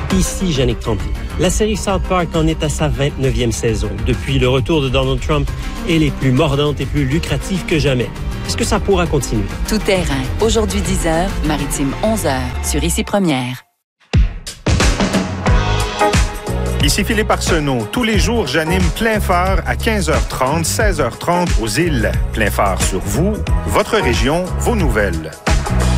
Ici Yannick Tremblay. La série South Park en est à sa 29e saison. Depuis le retour de Donald Trump, elle est plus mordante et plus lucrative que jamais. Est-ce que ça pourra continuer? Tout terrain. Aujourd'hui 10h, Maritime 11h, sur Ici Première. Ici Philippe Arsenault. Tous les jours, j'anime Plein Phare à 15h30, 16h30 aux îles. Plein Phare sur vous, votre région, vos nouvelles.